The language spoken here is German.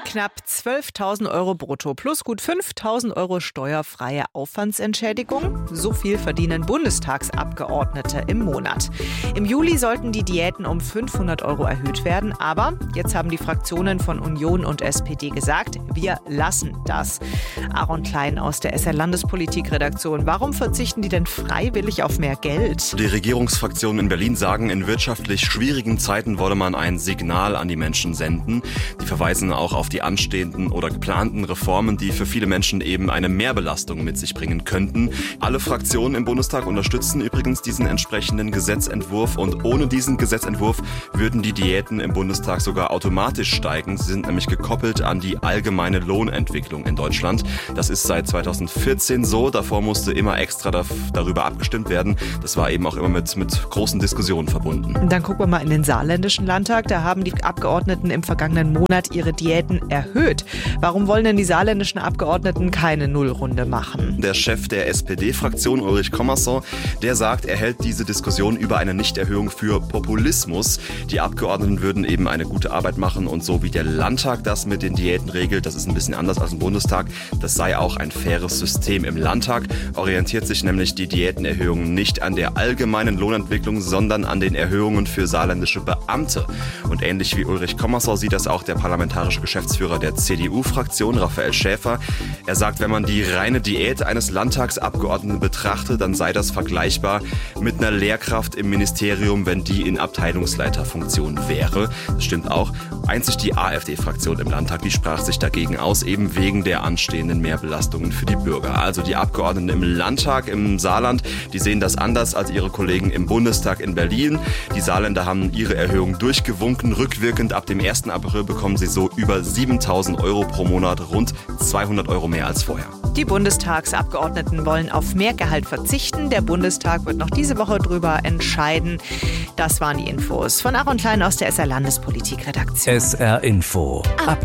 Knapp 12.000 € brutto plus gut 5.000 € steuerfreie Aufwandsentschädigung. So viel verdienen Bundestagsabgeordnete im Monat. Im Juli sollten die Diäten um 500 € erhöht werden. Aber jetzt haben die Fraktionen von Union und SPD gesagt, wir lassen das. Aaron Klein aus der SR-Landespolitik-Redaktion. Warum verzichten die denn freiwillig auf mehr Geld? Die Regierungsfraktionen in Berlin sagen, in wirtschaftlich schwierigen Zeiten wolle man ein Signal an die Menschen senden. Die verweisen auch auf die anstehenden oder geplanten Reformen, die für viele Menschen eben eine Mehrbelastung mit sich bringen könnten. Alle Fraktionen im Bundestag unterstützen übrigens diesen entsprechenden Gesetzentwurf und ohne diesen Gesetzentwurf würden die Diäten im Bundestag sogar automatisch steigen. Sie sind nämlich gekoppelt an die allgemeine Lohnentwicklung in Deutschland. Das ist seit 2014 so. Davor musste immer extra darüber abgestimmt werden. Das war eben auch immer mit großen Diskussionen verbunden. Dann gucken wir mal in den saarländischen Landtag. Da haben die Abgeordneten im vergangenen Monat ihre Diäten erhöht. Warum wollen denn die saarländischen Abgeordneten keine Nullrunde machen? Der Chef der SPD-Fraktion, Ulrich Kommerson, der sagt, er hält diese Diskussion über eine Nichterhöhung für Populismus. Die Abgeordneten würden eben eine gute Arbeit machen und so wie der Landtag das mit den Diäten regelt, das ist ein bisschen anders als im Bundestag, das sei auch ein faires System. Im Landtag orientiert sich nämlich die Diätenerhöhung nicht an der allgemeinen Lohnentwicklung, sondern an den Erhöhungen für saarländische Beamte. Und ähnlich wie Ulrich Kommerson sieht das auch der parlamentarische Geschäftsführer der CDU-Fraktion, Raphael Schäfer. Er sagt, wenn man die reine Diät eines Landtagsabgeordneten betrachtet, dann sei das vergleichbar mit einer Lehrkraft im Ministerium, wenn die in Abteilungsleiterfunktion wäre. Das stimmt auch. Einzig die AfD-Fraktion im Landtag, die sprach sich dagegen aus, eben wegen der anstehenden Mehrbelastungen für die Bürger. Also die Abgeordneten im Landtag im Saarland, die sehen das anders als ihre Kollegen im Bundestag in Berlin. Die Saarländer haben ihre Erhöhung durchgewunken. Rückwirkend ab dem 1. April bekommen sie so über 7.000 € pro Monat, rund 200 € mehr als vorher. Die Bundestagsabgeordneten wollen auf mehr Gehalt verzichten. Der Bundestag wird noch diese Woche darüber entscheiden. Das waren die Infos von Aaron Klein aus der SR-Landespolitik-Redaktion. SR Info.